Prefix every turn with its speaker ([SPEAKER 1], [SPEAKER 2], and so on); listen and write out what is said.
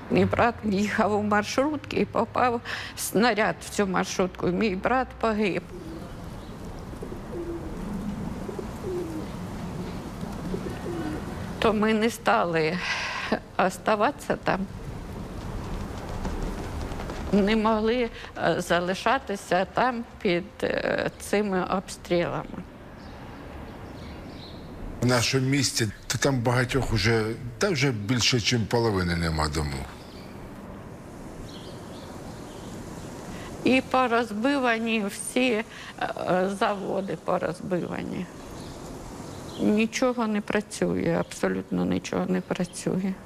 [SPEAKER 1] Мій брат їхав у маршрутці і попав снаряд в цю маршрутку. Мій брат погиб. То ми не стали залишатися там. Не могли залишатися там під цими обстрілами.
[SPEAKER 2] В нашому місті, то там багатьох вже більше, ніж половини нема дому.
[SPEAKER 1] І порозбивані всі заводи порозбивані. Нічого не працює, абсолютно нічого не працює.